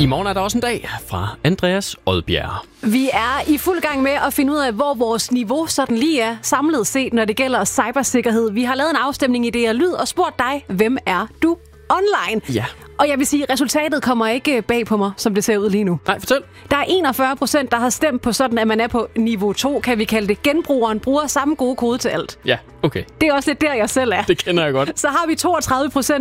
I morgen er der også en dag fra Andreas Odbjerg. Vi er i fuld gang med at finde ud af, hvor vores niveau sådan lige er samlet set, når det gælder cybersikkerhed. Vi har lavet en afstemning i DR Lyd og spurgt dig, hvem er du online? Ja. Og jeg vil sige, at resultatet kommer ikke bag på mig, som det ser ud lige nu. Nej, fortæl. Der er 41%, der har stemt på sådan, at man er på niveau 2, kan vi kalde det. Genbrugeren bruger samme gode kode til alt. Ja, okay. Det er også lidt der, jeg selv er. Det kender jeg godt. Så har vi